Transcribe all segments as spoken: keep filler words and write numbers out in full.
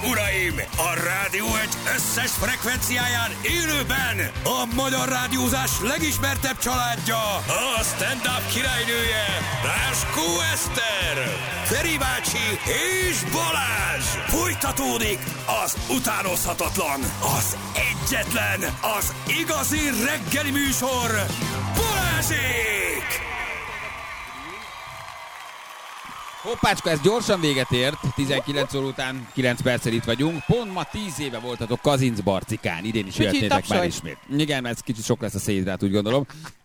uraim! A Rádió egy összes frekvenciáján élőben a magyar rádiózás legismertebb családja, a stand-up királynője, Ráskó Eszter, Feri bácsi és Balázs! Folytatódik az utánozhatatlan, az egyetlen, az igazi reggeli műsor, Balázsék! Hoppácska, ez gyorsan véget ért, tizenkilenc óra után kilenc perccel itt vagyunk. Pont ma tíz éve voltatok Kazincbarcikán, idén is jöhetnétek már ismét. Igen, ez kicsit sok lesz a szénhidrát, úgy gondolom.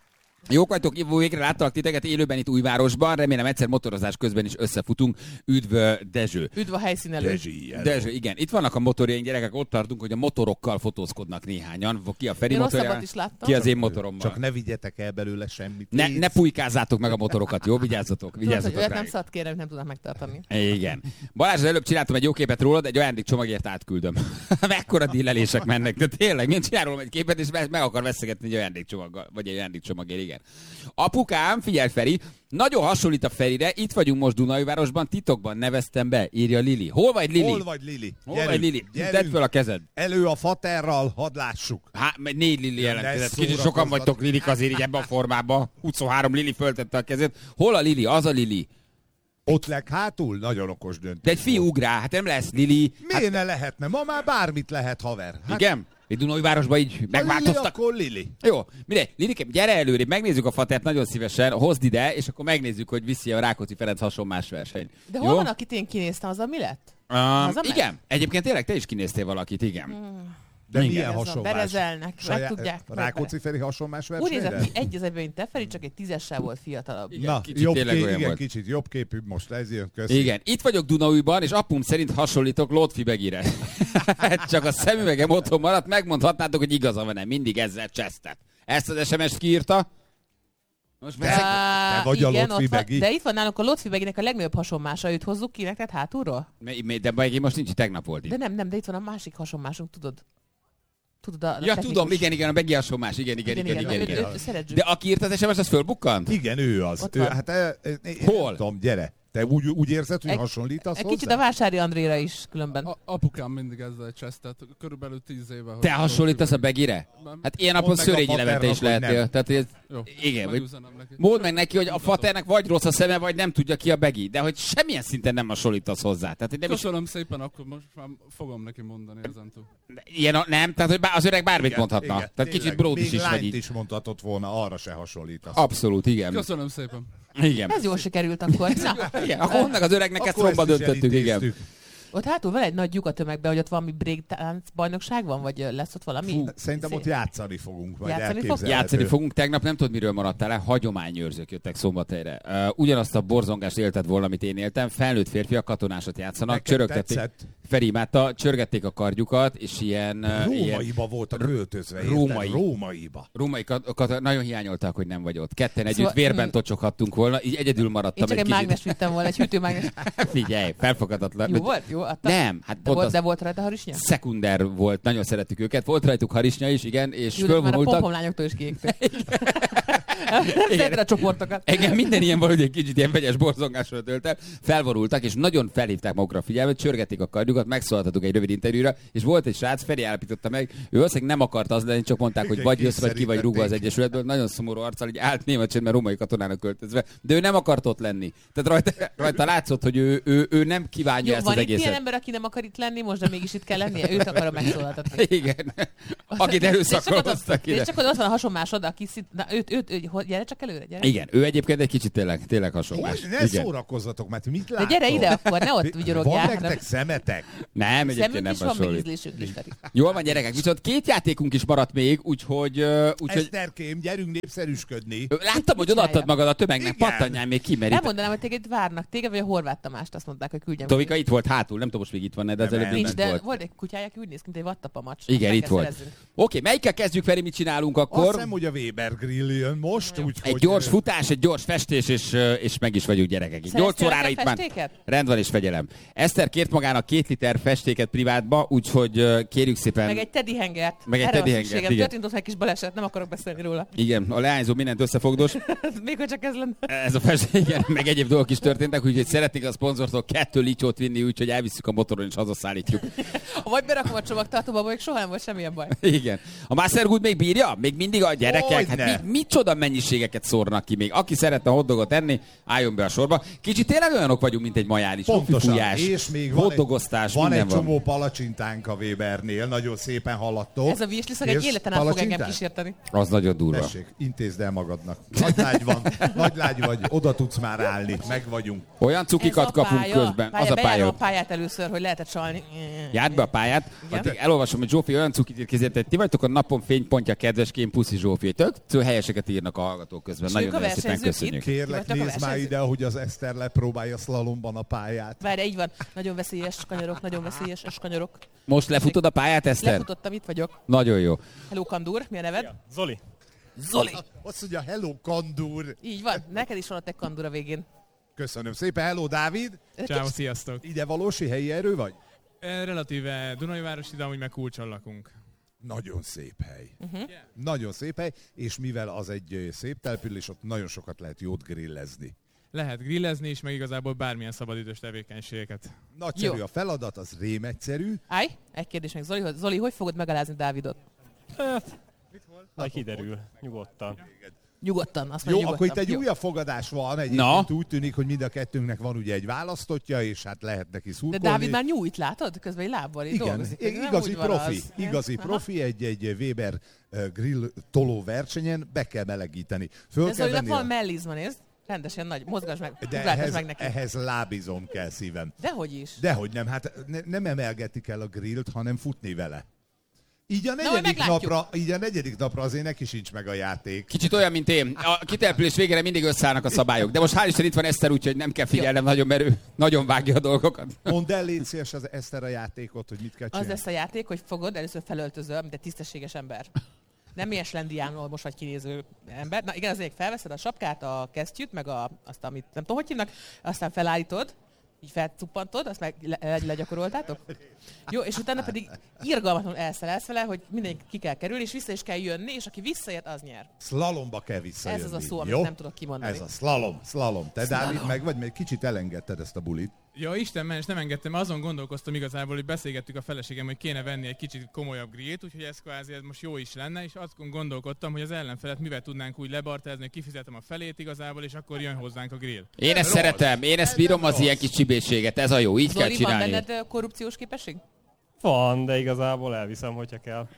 Jók vagytok, végre láttalak titeket élőben itt Újvárosban, remélem egyszer motorozás közben is összefutunk. Üdv Dezső. Üdv a helyszínelő. Dezső, Dezső, igen. Itt vannak a motorjaink, gyerekek, ott tartunk, hogy a motorokkal fotózkodnak néhányan. Ki a Feri motorja, ki az én motorommal. Csak ne vigyetek el belőle semmit. Ne, ne pulykázzátok meg a motorokat, jó? Vigyázzatok, vigyázzatok Tudod, hogy rá. nem szart kérem, nem tudnak megtartani. Igen. Balázs, az előbb csináltam egy jó képet rólad, egy ajándékcsomagért átküldöm. Mekkora dillelések mennek, de tényleg, mint csinál rólam egy képet, és meg akar veszegetni egy ajándékcsomaggal, vagy egy ajándékcsomagért, igen. Apukám, figyelj Feri, nagyon hasonlít a Ferire, itt vagyunk most Dunaújvárosban, titokban neveztem be, írja Lili. Hol vagy Lili? Hol vagy Lili? Hol Gyerünk, vagy Lili? gyerünk. Tedd föl a kezed. Elő a faterral, hadd lássuk. Hát, négy Lili jelentkezett. Kicsit sokan szórakozgat. vagytok Lilik azért így ebben a formában. huszonhárom Lili föltette a kezét. Hol a Lili? Az a Lili. Ott leghátul? Nagyon okos döntés. De egy fiú ugrál, hát nem lesz Lili. Miért Hát, ne lehetne? Ma már bármit lehet, haver. Hát, igen? Itt Dunaújvárosban így Lili, megváltoztak. akkor Lili. Jó, mindegy, Lilike, gyere előrébb, megnézzük a fatert nagyon szívesen, hozd ide, és akkor megnézzük, hogy viszi a Rákóczi Ferenc hasonmás verseny. De hol van, akit én kinéztem, az a mi lett? Um, Az a igen, meg? egyébként tényleg te is kinéztél valakit, igen. Hmm. De Igen. milyen Ez a hasonlás? berezelnek, meg tudják. Rákóczi Feri hasonlás Úgy nézett versenyre? ki egy az egyben, mint te, Feri, csak egy tízessel volt fiatalabb. Igen, Na, kicsit jobb tényleg kép, olyan igen, volt. kicsit jobb képű, most ez jön, köszi. Igen, itt vagyok Dunaújban, és apum szerint hasonlítok Lotfi Begire. Csak a szemüvegem otthon maradt, megmondhatnátok, hogy igaza van-e, mindig ezzel csesztet. Ezt az es em es-t kiírta. Most Te- meg... te vagy a igen, Lotfi ott van, Begi? de itt van nálunk a Lotfi Beginek a legnagyobb hasonmása, őt hozzuk ki neked hátulról? De Begi most nincs, tegnap volt itt. De nem, nem, de itt van a másik hasonmásunk, tudod? Tudod a, a Ja, technikus. tudom, igen, igen, a Begi hasonmás, igen, igen, igen, igen, igen. Őt, őt szeretjük. De aki írt az es em es, az fölbukkant? Igen, ő az. Ott Ő, van. hát, e, e, én Hol? Nem tudom, gyere. Te úgy, úgy érzed, hogy Egy- hasonlítasz Egy hozzá? kicsit a Vásári Andréra is különben. A, apukám mindig ezzel csesztett, körülbelül tíz éve. hogy- Te hasonlítasz a Begire? Nem. Hát ilyen napon Mondd meg a Szörényi Levente is Paternak, hogy lehetél. nem. Tehát, ez, Jó, igen, vagy megüzenem neki. mondd meg neki, hogy a faternek vagy rossz a szeme, vagy nem tudja ki a Begi. De hogy semmilyen szinten nem hasonlítasz hozzá. Tehát, hogy nem is, Köszönöm szépen, akkor most már fogom neki mondani ezentúl. ilyen a, nem, tehát hogy bá- az öreg bármit Igen, mondhatna. igen, Tehát kicsit tényleg. bródus Még is vagy lányt így. is mondhatott volna, arra se hasonlítasz. Abszolút, igen. Köszönöm szépen. Igen. Ez jól sikerült akkor. Na, Igen, akkor onnak az öregnek ezt Akkor romba ezt is döntöttük, igen. elintéztük. ott hátul van egy nagy lyuk a tömegben, hogy ott valami breakdance bajnokság van, vagy ö, lesz ott valami? Fú, Szerintem ott játszani fogunk, vagy Játszani fogsz? elképzelhető. Játszani fogunk, tegnap nem tudod, miről maradtál el, hagyományőrzők jöttek Szombathelyre. Uh, ugyanazt a borzongást élted volna, amit én éltem, felnőtt férfiak katonásat játszanak, Neked csörögtették, tetszett? Feri imádta, csörgették a kardjukat, és ilyen... Uh, ilyen Rómaiba voltak öltözve, érted? Római. Rómaiba. római kat- kat- nagyon hiányolták, hogy nem vagy ott. Ketten együtt Szóval- vérben tocsoghattunk volna, így egyedül Én maradtam csak egy egy kicsit. mágnes vittem volna, egy hűtőmágnes. Figyelj, felfogadatlan. Jó volt? Jó? Adta? Nem, hát De pont volt, az de volt rajta harisnya? szekunder volt, nagyon szerettük őket. Volt rajtuk harisnya is, igen, és Jó, de már a fölvonultak. pompomlányoktól is kiégtek. Szedre a csoportokat. Igen, minden ilyen valahogy egy kicsit ilyen vegyes borzongásra tölt el. Felvorultak, és nagyon felhívták magukra a figyelmet, csörgették a kardjukat, megszólaltatuk egy rövid interjúra, és volt egy srác, Feri állapította meg, ő valószínűleg nem akart az lenni, csak mondták, hogy Igen, vagy jössz, vagy ki vagy rúgva az kényszerítették. Egyesületből. Nagyon szomorú arccal, így állt német csend, mert római katonának költözve, de ő nem akart ott lenni. Tehát rajta, rajta látszott, hogy ő, ő, ő nem kívánja Jó, ezt van az itt ilyen egészet. ember, aki nem akar itt lenni, most de mégis itt kell lennie, őt akarom megszólaltatni. Igen. Akit És erőszakoloztak És ide. csak ott van a hasonmásod, aki szint... Na, őt, őt, őt, őt, gyere csak előre, gyere. Igen, ő egyébként egy kicsit tényleg, tényleg hasonlás. Hogy ne Igen. szórakozzatok, mert mit De látok? gyere ide akkor, ne ott Van vigyorogjál. nektek szemetek? Nem, egyébként Szemünk nem is van, meg hasonlít. ízlésünk is, Feri. Jól van, gyerekek, viszont két játékunk is maradt még, úgyhogy... ö, úgyhogy Eszterkém, gyerünk népszerűsködni. Ö, láttam, hogy odaadtad magad a tömegnek, Igen. pattanjál még ki, mert Nem itt... mondanám, hogy téged várnak, téged vagy a Horváth Tamást, azt mondták, hogy küldjem. Tovika itt volt hátul, nem tudom, most még itt van, de az Nem, előbb nem. Nincs, bent de volt. volt egy kutyája, aki úgy néz ki, mint egy vattapamacs. Igen, Meg itt kell volt. szerezzünk. Oké, melyikkel kezdjük, Feri, mit csinálunk Azt akkor? hiszem, hogy a Weber Grill jön most. most, úgy, Egy hogy, gyors futás, egy gyors festés, és, és meg is vagyunk gyerekek. nyolc órára itt már rend van és fegyelem. Eszter kért magának két liter festéket privátba, úgyhogy kérjük szépen... Meg egy teddy hangert. Meg egy teddy hangert, igen. Történt ott egy kis baleset, nem akarok beszélni róla. Igen, a leányzó mindent összefogdos. Még hogy csak ez lenne. Ez a festék, igen, meg egyéb dolgok is történtek, úgyhogy szeretnék a szponzortól kettő licsót vinni, úgyhogy elvisszük a motoron és hazaszállítjuk. Vagy berakom a csomagtartóba, még soha nem volt semmilyen baj. Igen. A Mastergood még bírja? Még mindig a gyerekek? Hogyne. Hát mi, micsoda mennyiségeket szórnak ki még. Aki szeretne hotdogot enni, álljon be a sorba. Kicsit tényleg olyanok vagyunk, mint egy maján is. Pontosan. Fújás, És még van egy, van egy van. csomó palacsintánk a Webernél, nagyon szépen haladtok. Ez a vízliszag egy életen át fog engem kísérteni. Az nagyon durva. Tessék, intézd el magadnak. Nagy lágy van, nagy lágy vagy, oda tudsz már állni, meg vagyunk. Olyan cukikat kapunk pálya, közben. Pálya, az a pálya. a pályát először, hogy lehetett csalni. Járd be a pályát. Addig elolvasom, hogy Zsófi olyan cukit írt kézért, hogy ti vagytok a napon fénypontja, kedveském, puszi Zsófi. Tök tök helyeseket írnak a hallgatók közben. És nagyon ők a nagyon szépen versenyzők köszönjük. itt? Kérlek, nézd már ide, hogy az Eszter lepróbálja szlalomban a pályát. Várj, így van. Nagyon veszélyes kanyarok, nagyon veszélyes kanyarok. Most lefutod a pályát, Eszter? Lefutottam, itt vagyok. Nagyon jó. Hello, Kandur, mi a neved? Ja, Zoli. Zoli. Azt mondja, hello, Kandur. Így van, neked is van ott egy Kandur a végén. Köszönöm szépen, hello, Dávid. Ciao, sziasztok. Ide valósi helyi erő vagy? Relatíve Dunajvárosi, de amúgy meg Kulcson lakunk. Nagyon szép hely. Uh-huh. Yeah. Nagyon szép hely, és mivel az egy szép település, ott nagyon sokat lehet jót grillezni. Lehet grillezni is, meg igazából bármilyen szabadidős tevékenységeket. Nagyszerű Jó. a feladat, az rém egyszerű. Állj, egy kérdés meg. Zoli, hogy- Zoli, hogy fogod megalázni Dávidot? Hát, majd kiderül, nyugodtan. Nyugodtan, azt Jó, mondja, akkor itt nyugodtan. egy Jó. újabb fogadás van, egyébként Na? úgy tűnik, hogy mind a kettőnknek van ugye egy választottja, és hát lehet neki De szurkolni. Dávid már nyújt, látod? Közben egy lábbal így Igen, dolgozik. Ez nem igazi úgy van profi, az. igazi Aha. profi egy, egy Weber uh, grill toló versenyen be kell melegíteni. Föl De kell Zolinak venni van a... mellizma, nézd. Rendesen nagy, mozgasd meg, De ugráltasd ehhez, meg neki. ehhez lábizom kell szívem. Dehogy is. Dehogy nem, hát ne, nem emelgetni kell a grillt, hanem futni vele. Így a majd negyedik, meglátjuk. napra, így a negyedik napra azért neki sincs meg a játék. Kicsit olyan, mint én. A kitelepülés végére mindig összeállnak a szabályok. De most hál' Isten itt van Eszter, úgyhogy nem kell figyelnem nagyon, mert ő nagyon vágja a dolgokat. Mondd el, légy szíves az Eszter a játékot, hogy mit kell Az csinálni. lesz a játék, hogy fogod, először felöltözöl, mint egy tisztességes ember. Nem ilyen slendiánul most vagy kinéző ember. Na igen, azért felveszed a sapkát, a kesztyűt, meg a, azt, amit nem tudom, hogy hívnak, aztán felállítod, így felcuppantod, azt meg le, legyakoroltátok. Jó, és utána pedig irgalmatlanul elszelelsz vele, hogy mindenki ki kell kerülni, és vissza is kell jönni, és aki visszaért, az nyer. Szlalomba kell visszajönni. Ez az a szó, amit jó? nem tudok kimondani. Ez a slalom, slalom. Te, Slalom. Dávid, meg vagy, mert kicsit elengedted ezt a bulit. Ja, Isten ments, nem engedtem, mert azon gondolkoztam igazából, hogy beszélgettük a feleségem, hogy kéne venni egy kicsit komolyabb grillt, úgyhogy ez kvázi ez most jó is lenne, és azon gondolkodtam, hogy az ellenfelet mivel tudnánk úgy lebartázni, hogy kifizetem a felét igazából, és akkor jön hozzánk a grill. Én ezt rossz. szeretem, én ezt Ez bírom nem az ilyen rossz. kis csibészséget. Ez a jó, így kell Zoli, van csinálni. benned ö, korrupciós képesség? Van, de igazából elviszem, hogyha kell.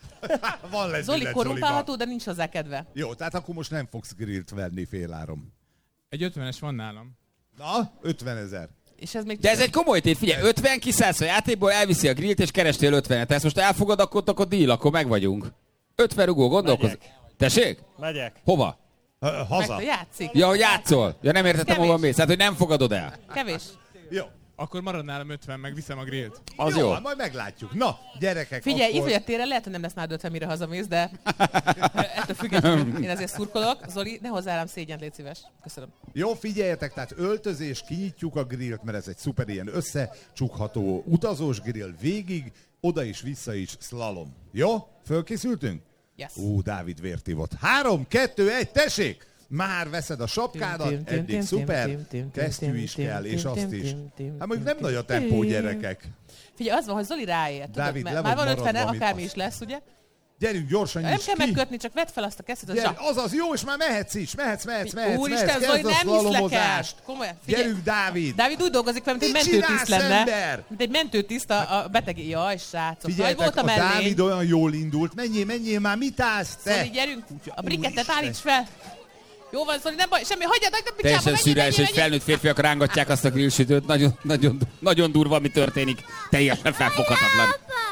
Van lesz Zoli billet, korrumpálható, de nincs hozzá kedve. Jó, tehát akkor most nem fogsz grillt venni féláron. Egy ötvenes van nálam. Na, ötvenezer. És ez még De ez egy komoly tét, figyelj, ötven kiszállsz a játékból, elviszi a grillt, és kerestél ötvenet. Ezt most elfogad, akkor, akkor deal, akkor meg vagyunk. ötven rugó, gondolkoz. Megyek. Tessék? Megyek. Hova? Ha- meg Haza. játszik. Ja, hogy játszol. Ja, nem értettem, Kevés. hova mész. Hát, hogy nem fogadod el. Kevés. Jó. Akkor marad nálam ötven, meg viszem a grillt. Az jó. jó. Hát majd meglátjuk. Na, gyerekek, Figyelj, akkor... ifjabb téren lehet, hogy nem lesz már ötven, mire hazamész, de ettől függetlenül én ezért szurkolok. Zoli, ne hozzá rám szégyent, légy szíves. Köszönöm. Jó, figyeljetek, tehát öltözés, kinyitjuk a grillt, mert ez egy szuper ilyen összecsukható utazós grill végig, oda is, vissza is, slalom. Jó? Fölkészültünk? Yes. Ú, Dávid vértivott. Három, kettő, egy, tessék! Már veszed a sapkádat, eddig szuper, kesztyű is kell, és azt is. Hát mondjuk nem nagy a tempó, gyerekek. Figyelj, az van, hogy Zoli ráért. Dávid, Tudod, le már vagy van maradva, ötvene, mint akármi az. is lesz, ugye? Gyerünk, gyorsan Nem nyisd kell ki. megkötni, csak vedd fel azt a kesztyűt, az Gyere, zsák. azaz, jó, és már mehetsz is, mehetsz, mehetsz, mehetsz, Úristen, mehetsz, Zoli, kezd a nem hiszlek el. szlalomozást. Komolyan, figyelj. Gyerünk, Dávid! Dávid úgy dolgozik fel, mint egy Mit mentőtiszt csinálsz, lenne. ember? Mint egy mentőtiszt a, a beteg. Jaj, srácok. Jaj, Figyeljetek, volt a a mellény. Dávid olyan jól indult. Menjél, menjél már, mit állsz te? Zoli, gyerünk. A brikettet Úristen. állíts fel. Jó van, Zoli, nem baj, semmi, hagyjad, hagyjad, picsába, Teljesen menjél, szürreális, hogy menjél, felnőtt férfiak rángatják azt a grillsütőt. Nagyon, nagyon, nagyon durva, ami történik. Teljesen felfoghatatlan.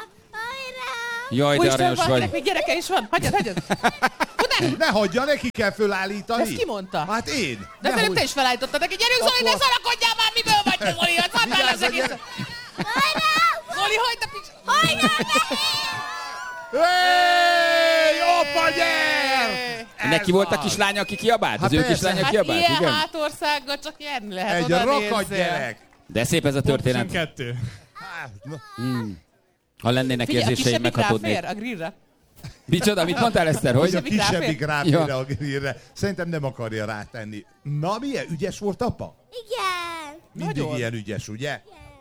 Jaj, de Úristen, aranyos valakinek vagy. még gyereke is van. Hagyjad, hagyjad. Ne hagyja, neki kell fölállítani. Ezt ki mondta? Hát én. De Nehogy- előbb te is felállítottad neki. Gyerünk, Zoli, ne Akkor- szarakodjál már, miből vagy, Zoli? Hát szarvál Vigyázz, az egész. gyere. Zoli, hagyd a pics... Hey, apa, gyere! Neki volt a kislánya, aki kiabált? Hát az ő persze. kislánya Hát kiabált? ilyen Igen? hátországgal csak nyerni lehet. Egy oda rakat nézzél. gyerek. De szép ez a történet. huszonkettő. Hát, na, Ha lennének Figyelj, a érzéseim, kisebbik meghatódnék. ráfér a grillre? Micsoda, mit mondtál, Eszter? hogy a Hogy? Kisebbik kisebbik ráfér? ráfér Ja. a grillre. Szerintem nem akarja rátenni. Na, milyen ügyes volt apa? Igen. Mindig Nagyon. ilyen ügyes, ugye?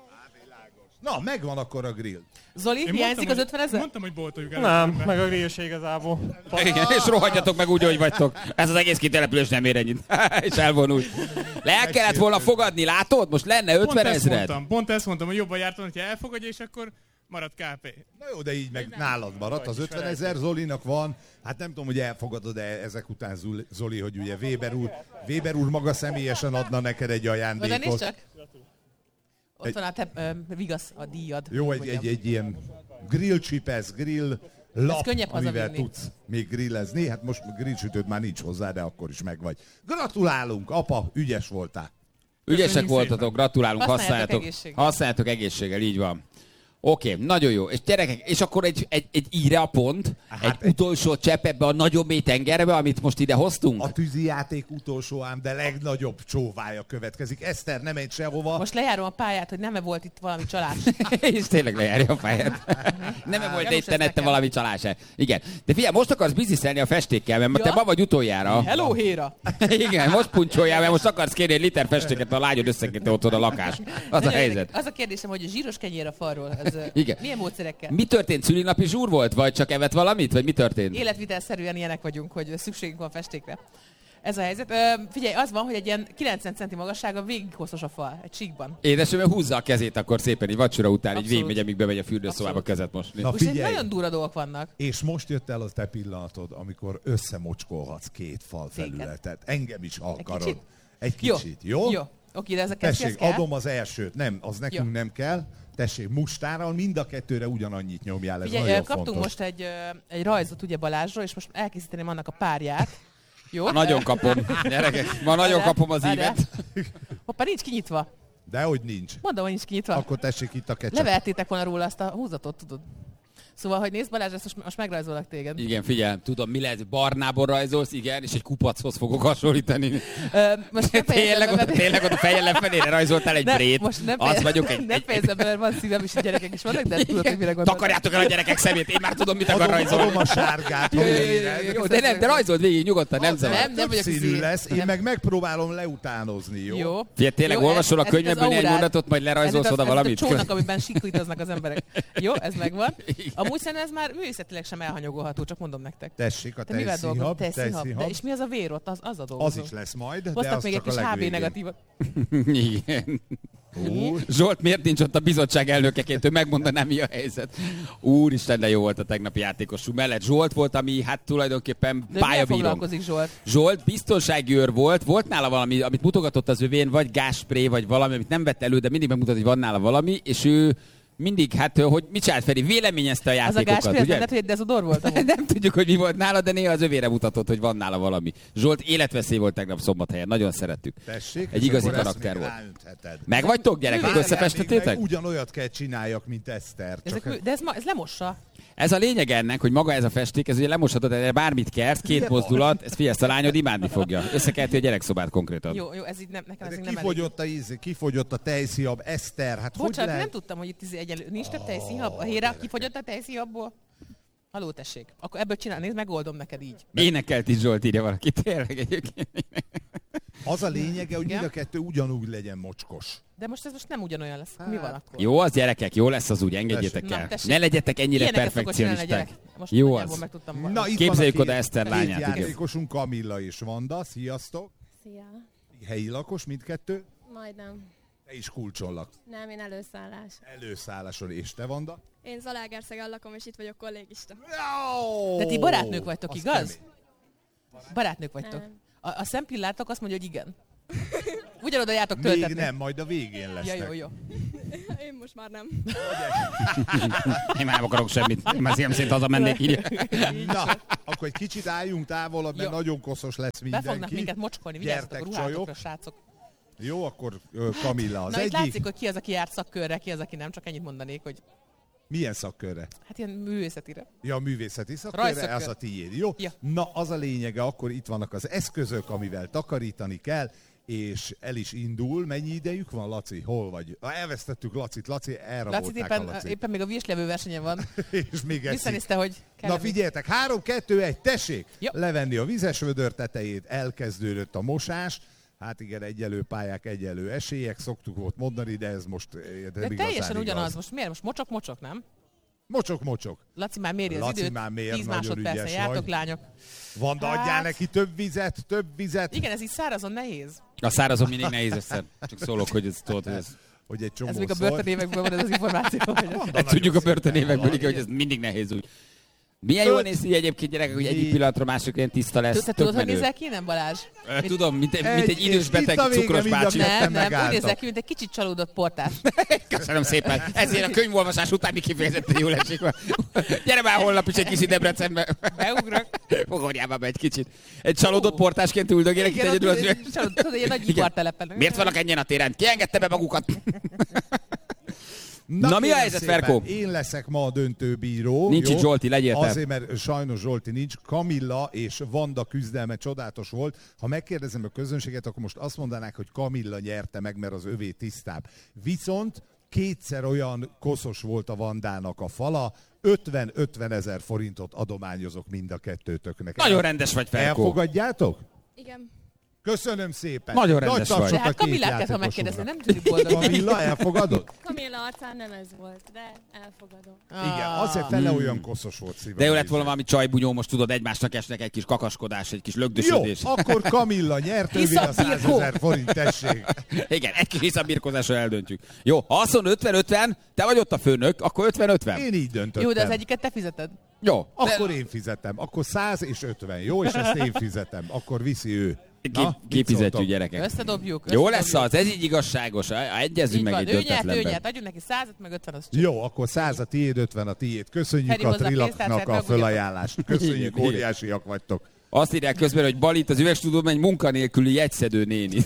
Na, megvan akkor a grill. Zoli, Én hiányzik mondtam, az ötven ezer? Mondtam, hogy boltoljuk el. Nem, meg a grill se igazából. Igen, és rohadjatok meg úgy, hogy vagytok. Ez az egész kitelepülés nem ér ennyit. És elvonul. Le el kellett volna fogadni, látod? Most lenne Pont ötven ezt ezred. mondtam, pont ezt mondtam, hogy jobban jártam, hogyha elfogadja, és akkor marad ká pé. Na jó, de így meg nálad maradt. Az ötven ezer Zolinak van. Hát nem tudom, hogy elfogadod-e ezek után, Zul- Zoli, hogy ugye Weber úr, Weber úr maga személyesen adna neked egy Oda nézd ajándékot. csak. Ott van a te, ö, vigasz a díjad. Jó, egy, Mondjam. egy, egy ilyen grill csipesz, grill lap, könnyebb amivel hazavinni. tudsz még grillezni. Hát most grillsütőd már nincs hozzá, de akkor is megvagy. Gratulálunk, apa, ügyes voltál. Ügyesek Köszönjük voltatok, szépen. gratulálunk, Használjátok használjátok. egészséggel. Használjátok egészséggel, így van. Oké, okay, nagyon jó. És gyerekek, és akkor egy, egy, egy íre a pont, Hát egy egy- utolsó csepp ebbe a nagyon mély tengerbe, amit most ide hoztunk. A tűzijáték utolsó ám, de legnagyobb csóvája következik. Eszter, nem menj sehova. Most lejárom a pályát, hogy nem-e volt itt valami csalás. És tényleg lejárja a pályát. Nem volt Gyanús itt ez nette nekem. valami csalás. Igen. De figyelj, most akarsz bizniszelni a festékkel, mert Ja. te ma vagy utoljára. Hello, Héra! Igen, most puncsoljál, mert most akarsz kérni egy liter festéket, a lányod összekétte otthon a lakás. Az a Nagyon helyzet. érdekes. Az a kérdésem, hogy a zsíros kenyér a falról, ez ö, Igen. milyen módszerekkel? Mi történt? Szülinapi zsúr volt? Vagy csak evett valamit? Vagy mi történt? Életvitelszerűen ilyenek vagyunk, hogy szükségünk van festékre. Ez a helyzet. Ö, figyelj, az van, hogy egy ilyen kilencven centi magassága végig hosszos a fal, egy síkban. Édesem, húzza a kezét akkor szépen, így vacsora után, így Abszolút. végigmegy, amíg bemegy a fürdőszobába Abszolút. kezet mosni. Na Most egy figyelj, nagyon durva dolgok vannak. és most jött el az te pillanatod, amikor összemocskolhatsz két fal felületet. Engem is akarod. kicsit? Egy kicsit, jó? Jó. Oké, de ez a kesztyű, ez Tessék, kell? adom az elsőt. Nem, az nekünk Jó. nem kell. Tessék, mustárral mind a kettőre ugyanannyit nyomjál, ez Ugye, nagyon ö, kaptunk fontos. most egy, ö, egy rajzot ugye Balázsról, és most elkészíteném annak a párját. Jó? Nagyon kapom. Gyerekek, ma nagyon Várjál, kapom az várjál. ívet. Hoppá, nincs kinyitva. Dehogy nincs. Mondom, hogy nincs kinyitva. Akkor tessék itt a ketchup. Levehettétek volna róla azt a húzatot, tudod. Szóval, hogy nézd Balázs, ezt most, most megrajzolok téged. Igen, figyelj, tudom, mi lesz, barnából rajzolsz, igen, és egy kupachoz fogok hasonlítani. Ö, most ne Tényleg, fejezem ott, be, tényleg ott a fejjel lefelére rajzoltál egy ne, brét. most nem Az fejezem, vagyok egy... ne egy, fejezem be, mert van szívem is, gyerekek is vannak, de tudod, hogy mire gondolok. Takarjátok el a gyerekek szemét, én már tudom, mit akar Adom, rajzolni. adom a sárgát. Jó, hogy jó, jó, éred. jó, jó, de nem, de rajzold végig nyugodtan, nem zavar. Nem, nem vagyok Színű izé. lesz, én Nem. meg megpróbálom leutánozni, jó? Jó. Figyelj, tényleg Jó, olvasol a ez- ez itt könyvemből az néhány aurát. mondatot, majd lerajzolsz Ez itt oda az- valamit? Ez itt a csónak, amiben siklítoznak az emberek. Jó, ez megvan. Igen. Amúgy szerintem ez már művészetileg sem elhanyagolható, csak mondom nektek. Tessék, a Te mivel dolgozol? tejszínhab, Tejszínhab. De tejszínhab. és mi az a vér ott? Az, az a dolgozó. Az is lesz majd, de Hoztak az még egy csak a kis há bé legvégén. negatívat. Igen. Ó, Zsolt miért nincs ott a bizottság elnökeként, ő megmondaná, mi a helyzet. Úristen, de jó volt a tegnapi játékosunk mellett. Zsolt volt, ami hát tulajdonképpen De mivel pályabírónk. foglalkozik Zsolt? Zsolt biztonsági őr volt, volt nála valami, amit mutogatott az övén, vagy gázspré, vagy valami, amit nem vett elő, de mindig megmutatott, hogy van nála valami, és ő mindig, hát, hogy mit csinált Feri, véleményezte a Az a játékokat, gáspél, nem ugye? lehet, hogy egy dezodor volt amúgy. Nem tudjuk, hogy mi volt nála, de néha az övére mutatott, hogy van nála valami. Zsolt életveszély volt tegnap Szombathelyen, nagyon szerettük. tessék, Egy és igazi akkor ezt karakter még volt. ráöntheted. Meg vagytok, gyerekek, Várjál, összefestettétek? Még meg ugyanolyat kell csináljak, mint Eszter. Ezek, Csak mű- de ez, ma, ez lemossa. Ez a lényeg ennek, hogy maga ez a festék, ez ugye lemoshatod, de bármit kersz, két Igen, mozdulat, ez figyelsz, a lányod imádni fogja. Összekelti a gyerekszobát konkrétan. Jó, jó, ez így nem, nekem ez de így nem elég. kifogyott a íz, kifogyott a tejszíjab, Eszter, hát hogy Bocsánat, lehet? nem tudtam, hogy itt izé egyenlő. Nincs több tejszínhab? A Héra kifogyott a tejszínhabból? Haló, tessék. Akkor ebből csinál, nézd, megoldom neked így. Énekelt is Zsolt, írja valaki, tényleg egyébként. Az a lényege, hogy Igen. mind a kettő ugyanúgy legyen mocskos. De most ez most nem ugyanolyan lesz. Mi van akkor? Jó az, gyerekek, jó lesz az úgy, engedjétek Tessék. el. Na, tessék. Ne legyetek ennyire Ilyeneket szokott csinálni a perfekcionisták. gyerek. Most Jó nagyjából az. megtudtam. Na, itt Képzeljük van a oda Eszter két lányát, igen. játékosunk, Kamilla és Vanda, sziasztok. Szia. Helyi lakos mindkettő. Majdnem. Te is kulcson laksz. Nem, én előszállás. Előszálláson, és te, Vanda? Én Zalaegerszegen lakom, és itt vagyok kollégista. Jó! De ti barátnők vagytok, Az igaz? kemény. Barátnők vagytok. Nem. A, a szempillátok azt mondja, hogy igen. Ugyanoda jártok Még töltetni. nem, majd a végén Ja, lesznek. jó, jó. Én most már nem. Én már nem akarok semmit. Én már szívem szerint hazamennék, írja. Na, akkor egy kicsit álljunk távolabb, mert Jó. nagyon koszos lesz Be fognak mindenki. minket mocskolni, vigyázzatok a Gyertek, ruhátokra, csajok. srácok. Jó, akkor ö, Kamilla az Na itt egyik. látszik, hogy ki az, aki járt szakkörre, ki az, aki nem, csak ennyit mondanék, hogy Milyen szakkörre? Hát ilyen művészetire. Ja, a művészeti szakkörre, Rajszakkör. az a tiéd, jó? Ja. Na, az a lényege, akkor itt vannak az eszközök, amivel takarítani kell, és el is indul. Mennyi idejük van, Laci? Hol vagy? Ah, elvesztettük Lacit. Laci, elrabolták Lacit a éppen, Lacit. éppen még a virslevő versenyen van. És még eszik. Visszanézte, hogy kell. Na figyeljetek, három, kettő, egy, tessék! Jó. Levenni a vizes vödör tetejét, elkezdődött a mosás. Hát igen, egyelő pályák, egyelő esélyek, szoktuk volt mondani, de ez most eh, nem De igazán teljesen igaz. ugyanaz. Most miért? Most mocsok-mocsok, nem? Mocsok-mocsok. Laci már méri az Laci időt. már mér, tíz nagyon másodpercen ügyes jártok, vagy. lányok. Vanda, adjál Hát- neki több vizet, több vizet. Igen, ez így szárazon nehéz. A szárazon mindig nehéz össze. Csak szólok, hogy ez tudod, hogy ez... Hogy egy csomó Ez még a szor. börtönévekből van ez az információ. Hogy Vanda Ezt nagyon tudjuk a szépen börtönévekből, van. igen, hogy ez mindig nehéz úgy. Milyen jól Öt, néz ki egyébként, gyerekek, hogy egyik négy. pillanatra másikra ilyen tiszta lesz. Te Tök tudod, hogy menő. nézel ki, nem Balázs? Ö, Tudom, mint, mint Egy- egy idős és beteg itt a vége cukros mind a bácsi. ketten Nem, nem, úgy megálltak. nézel ki, mint egy kicsit csalódott portás. Köszönöm szépen. Ezért a könyvolvasás utáni kifejezetten jól esik. Gyere már holnap is egy kicsit Debrecenbe. Beugrok. Fogorjába be egy kicsit. Egy csalódott portásként üldögélek itt Igen, egyedül. ott- az- csalódott, tudod, ilyen nagy Igen. ipartelepen. Miért vannak ennyien a téren? Ki engedte be magukat? Na, mi a kérem helyzet, szépen, Ferkó? Én leszek ma a döntőbíró. Nincs jó? itt Zsolti, legyél te. Azért, mert sajnos Zsolti nincs. Kamilla és Vanda küzdelme csodálatos volt. Ha megkérdezem a közönséget, akkor most azt mondanák, hogy Kamilla nyerte meg, mert az övé tisztább. Viszont kétszer olyan koszos volt a Vandának a fala, ötven-ötven ezer forintot adományozok mind a kettőtöknek. Nagyon rendes vagy, Ferkó. Elfogadjátok? Igen. Köszönöm szépen. Nagyon Nagy rendes tapsot vagy. a Hát két Kamillát kell, ha játékosunknak. megkérdezni, nem tudjuk boldog. Kamilla, elfogadod? Kamilla arcán nem ez volt, de elfogadom. Igen, azért fele olyan koszos volt szívem. De jó lett volna valami csajbunyó, most tudod, egymásnak esnek egy kis kakaskodás, egy kis Jó, lögdösödés. akkor Kamilla nyert, ővé a százezer forint, tessék. Igen, egy kis visszabirkózásra eldöntjük. Jó, ha azt mondod ötven-ötven, te vagy ott a főnök, akkor ötven-ötven. Én így döntöttem. Jó, de az egyiket te fizeted. Jó. Akkor én fizetem. Akkor száz és ötven, jó? És ezt én fizetem. Akkor viszi ő. Na, mit Kifizetjük, szóltok? gyerekek. Összedobjuk. Jó lesz összedobjuk. az, ez így igazságos. Egyezünk Így meg van, egy ő nyert, ő döntetlenben. nyert. Adjunk neki százat, meg ötven az. Jó, akkor száz a tiéd, ötven a tiéd. Köszönjük Feri a hozza a Trilaknak pénztárcát, a meg fölajánlást. Köszönjük, Igen, óriásiak vagytok. Azt írják közben, hogy Bal itt az üvegstúdióban egy munkanélküli jegyszedő néni.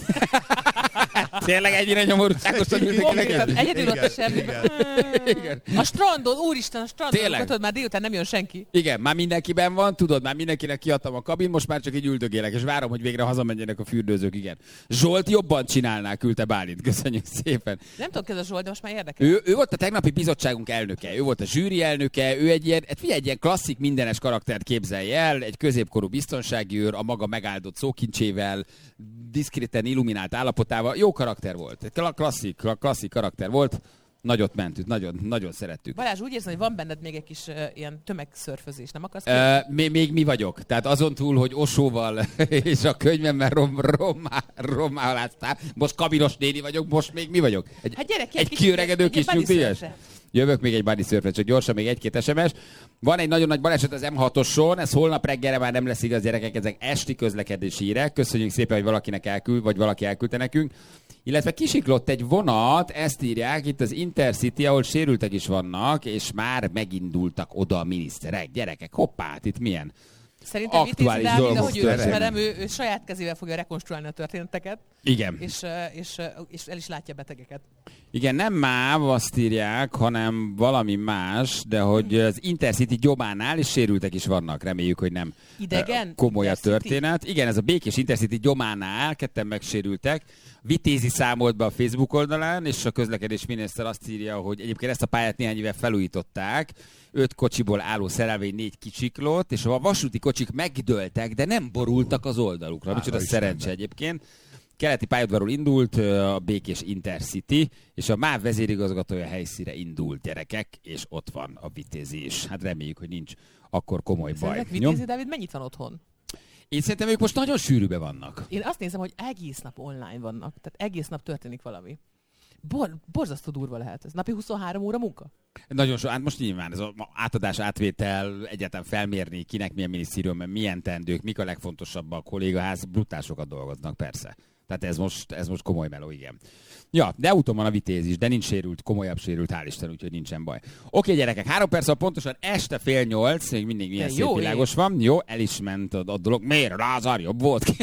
Tényleg ennyire nyomorúságosan ültek Konkrétan neked? egyedül ott a Igen, semmiben. Igen. A strandon, úristen, a strandon, Tényleg? amikor tudod, már délután nem jön senki. Igen, már mindenkiben van, tudod, már mindenkinek kiadtam a kabin, most már csak így üldögélek, és várom, hogy végre hazamenjenek a fürdőzők, igen. Zsolt jobban csinálná, küldte Bálint, köszönjük szépen. Nem tudom, ki ez a Zsolt, de most már érdekel. Ő, ő volt a tegnapi bizottságunk elnöke, ő volt a zsűri elnöke, ő egy ilyen, hát figyelj, egy ilyen klasszik mindenes karaktert képzelj el, egy középkorú biztonsági őr, a maga megáldott szókincsével, diszkréten illuminált állapotával, jó karakter volt, egy kla- klasszik, klasszik karakter volt, nagyot mentük, nagyon, nagyon szerettük. Balázs, úgy érzem, hogy van benned még egy kis uh, ilyen tömegszörfözés, nem akarsz? Ö, még, még mi vagyok. Tehát azon túl, hogy Osóval és a könyvemmel rom, rommá, rommáláztál, most kabinos néni vagyok, most még mi vagyok? Egy, Hát gyere ki, egy egy kicsit, kiöregedő egy kis bunny nyugdíjas? surfre. Jövök még egy bunny surfre, csak gyorsan még egy-két es em es. Van egy nagyon nagy baleset az em hatoson, ez holnap reggelre már nem lesz igaz, gyerekek, ezek esti közlekedési hírek. Köszönjük szépen, hogy valakinek elküld, vagy valaki elküldte nekünk. Illetve kisiklott egy vonat, ezt írják, itt az Intercity, ahol sérültek is vannak, és már megindultak oda a miniszterek. Gyerekek, hoppát, itt milyen? Szerintem Vitézi aktuális Dávid, dolgok ahogy ő történnek. ismerem, ő, ő saját kezével fogja rekonstruálni a történeteket, Igen. és, uh, és, uh, és el is látja a betegeket. Igen, nem MÁV azt írják, hanem valami más, de hogy az Intercity gyománál is sérültek is vannak, reméljük, hogy nem Idegen? eh, komoly a Intercity? történet. Igen, ez a békés Intercity gyománál ketten megsérültek. Vitézi számolt be a Facebook oldalán, és a közlekedés miniszter azt írja, hogy egyébként ezt a pályát néhány éve felújították, öt kocsiból álló szerelvény négy kicsiklott, és a vasúti kocsik megdőltek, de nem borultak az oldalukra. Micsoda Hála szerencse Istennek. egyébként. Keleti pályaudvarról indult a békés Intercity, és a MÁV vezérigazgatója helyszíre indult, gyerekek, és ott van a Vitézi is. Hát reméljük, hogy nincs akkor komoly baj. Szerinted Jó? Vitézi Dávid mennyit van otthon? Én szerintem ők most nagyon sűrűbe vannak. Én azt nézem, hogy egész nap online vannak. Tehát egész nap történik valami. Bor, borzasztó durva lehet ez. Napi huszonhárom óra munka? Nagyon so, hát most nyilván ez az átadás, átvétel, egyáltalán felmérni, kinek milyen minisztérium, milyen tendők, mik a legfontosabb a kollégaház, brutásokat dolgoznak, persze. Tehát ez most, ez most komoly meló, igen. Ja, de úton van a Vitéz is, de nincs sérült, komolyabb sérült, hál' Isten, úgyhogy nincsen baj. Oké, gyerekek, három perc van pontosan, este fél nyolc, még mindig milyen De szép jó világos van. Jó, el is ment a, a dolog. Miért? Lázár, jobb volt.